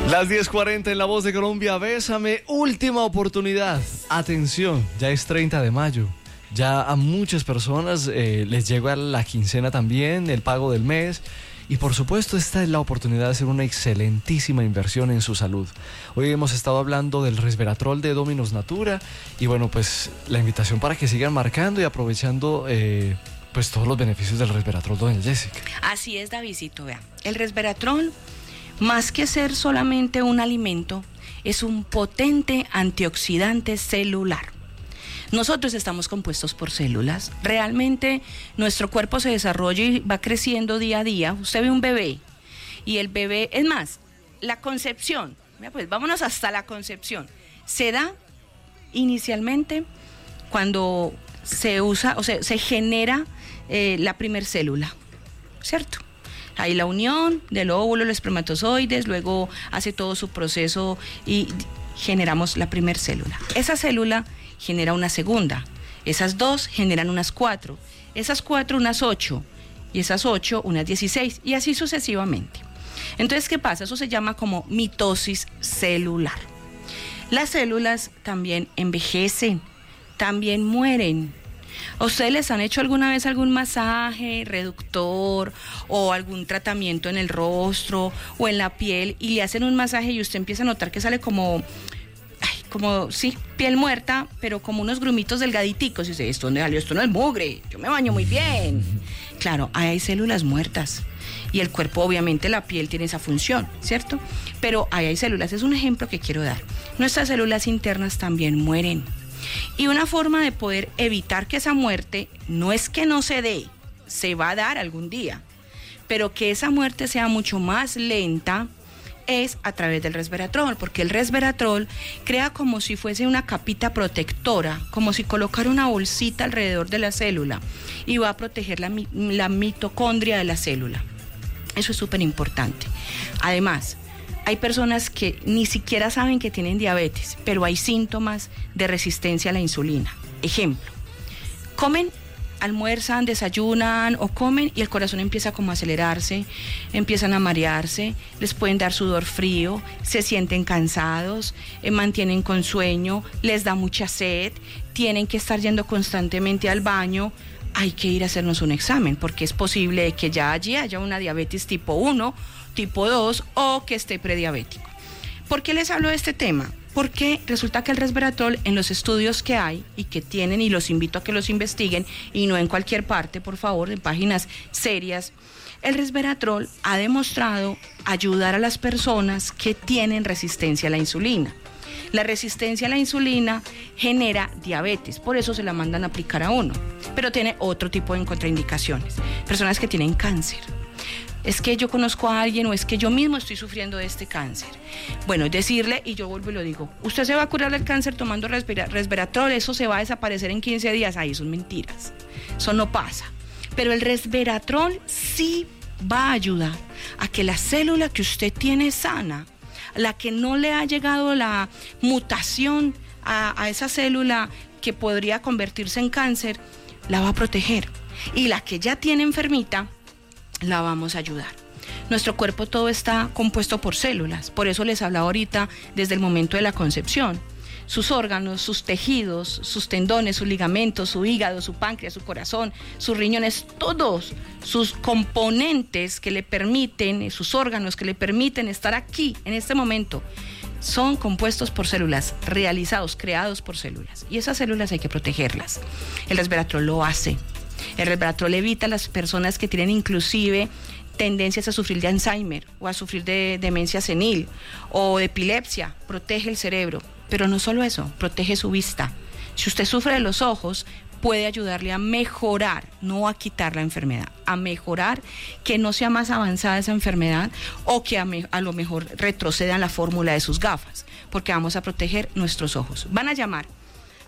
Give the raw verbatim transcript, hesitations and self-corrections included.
Las diez cuarenta en La Voz de Colombia, Bésame, última oportunidad. Atención, ya es treinta de mayo. Ya a muchas personas eh, les llega la quincena también, el pago del mes. Y por supuesto, esta es la oportunidad de hacer una excelentísima inversión en su salud. Hoy hemos estado hablando del resveratrol de Dominos Natura. Y bueno, pues la invitación para que sigan marcando y aprovechando eh, pues todos los beneficios del resveratrol, doña Jessica. Así es, Davidcito, vea. El resveratrol, más que ser solamente un alimento, es un potente antioxidante celular. Nosotros estamos compuestos por células. Realmente nuestro cuerpo se desarrolla y va creciendo día a día. Usted ve un bebé y el bebé, es más, la concepción, pues vámonos hasta la concepción, se da inicialmente cuando se usa, o sea, se genera eh, la primer célula, ¿cierto? Hay la unión del óvulo, los espermatozoides, luego hace todo su proceso y generamos la primer célula. Esa célula genera una segunda, esas dos generan unas cuatro, esas cuatro unas ocho, y esas ocho unas dieciséis, y así sucesivamente. Entonces, ¿qué pasa? Eso se llama como mitosis celular. Las células también envejecen, también mueren. ¿A ustedes les han hecho alguna vez algún masaje reductor o algún tratamiento en el rostro o en la piel y le hacen un masaje y usted empieza a notar que sale como... como, sí, piel muerta, pero como unos grumitos delgaditicos? Y dice, esto no, esto no es mugre, yo me baño muy bien. Claro, hay células muertas. Y el cuerpo, obviamente, la piel tiene esa función, ¿cierto? Pero ahí hay células, es un ejemplo que quiero dar. Nuestras células internas también mueren. Y una forma de poder evitar que esa muerte, no es que no se dé, se va a dar algún día, pero que esa muerte sea mucho más lenta, es a través del resveratrol, porque el resveratrol crea como si fuese una capita protectora, como si colocara una bolsita alrededor de la célula y va a proteger la, la mitocondria de la célula. Eso es súper importante. Además, hay personas que ni siquiera saben que tienen diabetes, pero hay síntomas de resistencia a la insulina. Ejemplo, comen, almuerzan, desayunan o comen y el corazón empieza como a acelerarse, empiezan a marearse, les pueden dar sudor frío, se sienten cansados, eh, mantienen con sueño, les da mucha sed, tienen que estar yendo constantemente al baño. Hay que ir a hacernos un examen porque es posible que ya allí haya una diabetes tipo uno, tipo dos o que esté prediabético. ¿Por qué les hablo de este tema? Porque resulta que el resveratrol, en los estudios que hay y que tienen, y los invito a que los investiguen, y no en cualquier parte, por favor, en páginas serias, el resveratrol ha demostrado ayudar a las personas que tienen resistencia a la insulina. La resistencia a la insulina genera diabetes, por eso se la mandan a aplicar a uno, pero tiene otro tipo de contraindicaciones. Personas que tienen cáncer. Es que yo conozco a alguien o es que yo mismo estoy sufriendo de este cáncer. Bueno, es decirle, y yo vuelvo y lo digo, usted se va a curar del cáncer tomando resveratrol, eso se va a desaparecer en quince días. Ahí son mentiras, eso no pasa. Pero el resveratrol sí va a ayudar a que la célula que usted tiene sana, la que no le ha llegado la mutación a, a esa célula que podría convertirse en cáncer, la va a proteger. Y la que ya tiene enfermita, la vamos a ayudar. Nuestro cuerpo todo está compuesto por células, por eso les hablaba ahorita desde el momento de la concepción. Sus órganos, sus tejidos, sus tendones, sus ligamentos, su hígado, su páncreas, su corazón, sus riñones, todos sus componentes que le permiten, sus órganos que le permiten estar aquí en este momento, son compuestos por células, realizados, creados por células. Y esas células hay que protegerlas. El resveratrol lo hace. El resveratrol evita a las personas que tienen inclusive tendencias a sufrir de Alzheimer o a sufrir de demencia senil o de epilepsia. Protege el cerebro, pero no solo eso, protege su vista. Si usted sufre de los ojos, puede ayudarle a mejorar, no a quitar la enfermedad, a mejorar, que no sea más avanzada esa enfermedad o que a, me, a lo mejor retroceda en la fórmula de sus gafas, porque vamos a proteger nuestros ojos. Van a llamar